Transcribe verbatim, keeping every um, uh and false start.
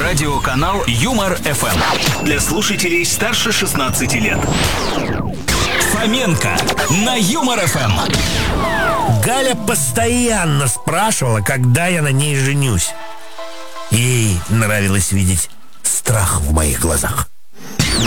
Радиоканал Юмор эф эм. Для слушателей старше шестнадцати лет. Фоменко на Юмор эф эм. Галя постоянно спрашивала, когда я на ней женюсь. Ей нравилось видеть страх в моих глазах.